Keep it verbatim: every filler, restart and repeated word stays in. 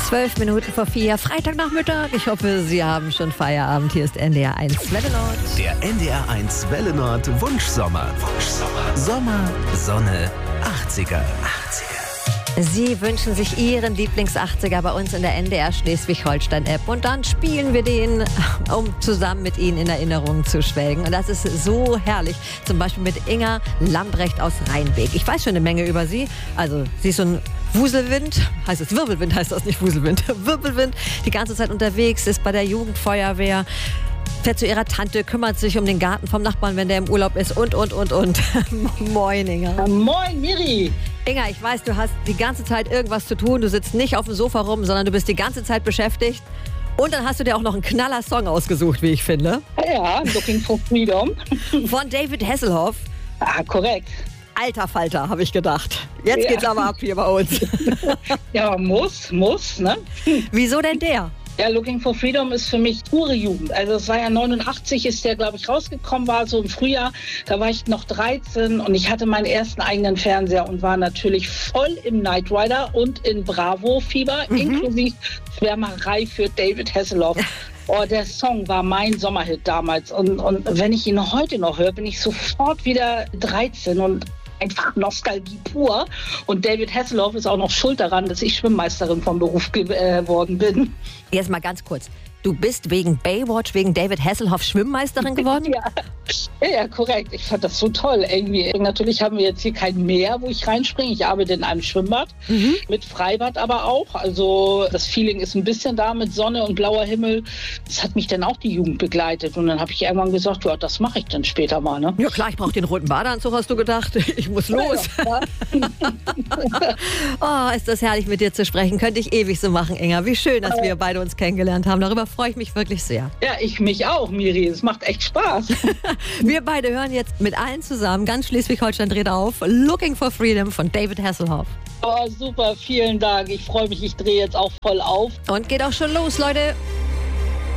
Zwölf Minuten vor vier, Freitagnachmittag. Ich hoffe, Sie haben schon Feierabend. Hier ist N D R eins Welle Nord. Der N D R eins Welle Nord Wunschsommer. Wunschsommer. Sommer, Sonne, achtziger. achtziger. Sie wünschen sich Ihren Lieblings-achtziger bei uns in der N D R Schleswig-Holstein-App. Und dann spielen wir den, um zusammen mit Ihnen in Erinnerungen zu schwelgen. Und das ist so herrlich. Zum Beispiel mit Inga Lambrecht aus Rheinbeek. Ich weiß schon eine Menge über sie. Also, sie ist so ein Wuselwind, heißt es Wirbelwind, heißt das nicht Wuselwind. Wirbelwind, die ganze Zeit unterwegs, ist bei der Jugendfeuerwehr, fährt zu ihrer Tante, kümmert sich um den Garten vom Nachbarn, wenn der im Urlaub ist und, und, und, und. Moin, Inga. Moin, Miri. Inga, ich weiß, du hast die ganze Zeit irgendwas zu tun. Du sitzt nicht auf dem Sofa rum, sondern du bist die ganze Zeit beschäftigt. Und dann hast du dir auch noch einen Knaller-Song ausgesucht, wie ich finde. Ja, Looking for Freedom. Von David Hasselhoff. Ah, korrekt. Alter Falter, habe ich gedacht. Jetzt Ja. geht's aber ab hier bei uns. Ja, muss, muss, ne? Wieso denn der? Ja, Looking for Freedom ist für mich pure Jugend. Also es war ja neunundachtzig, ist der, glaube ich, rausgekommen, war so im Frühjahr. Da war ich noch dreizehn und ich hatte meinen ersten eigenen Fernseher und war natürlich voll im Knight Rider und in Bravo-Fieber, mhm. inklusive Schwärmerei für David Hasselhoff. Oh, der Song war mein Sommerhit damals. Und, und wenn ich ihn heute noch höre, bin ich sofort wieder dreizehn und einfach Nostalgie pur. Und David Hasselhoff ist auch noch schuld daran, dass ich Schwimmmeisterin vom Beruf geworden bin. Jetzt mal ganz kurz. Du bist wegen Baywatch, wegen David Hasselhoff Schwimmmeisterin geworden? Ja. Ja, korrekt. Ich fand das so toll. Irgendwie. Natürlich haben wir jetzt hier kein Meer, wo ich reinspringe. Ich arbeite in einem Schwimmbad, mhm. mit Freibad aber auch. Also das Feeling ist ein bisschen da mit Sonne und blauer Himmel. Das hat mich dann auch die Jugend begleitet. Und dann habe ich irgendwann gesagt, ja, das mache ich dann später mal. Ne? Ja klar, ich brauche den roten Badeanzug, hast du gedacht. Ich muss los. Ja, ja. Oh, ist das herrlich, mit dir zu sprechen. Könnte ich ewig so machen, Inga. Wie schön, dass wir beide uns kennengelernt haben. Darüber freue ich mich wirklich sehr. Ja, ich mich auch, Miri. Es macht echt Spaß. Wir beide hören jetzt mit allen zusammen, ganz Schleswig-Holstein dreht auf, Looking for Freedom von David Hasselhoff. Oh, super, vielen Dank. Ich freue mich, ich drehe jetzt auch voll auf. Und geht auch schon los, Leute.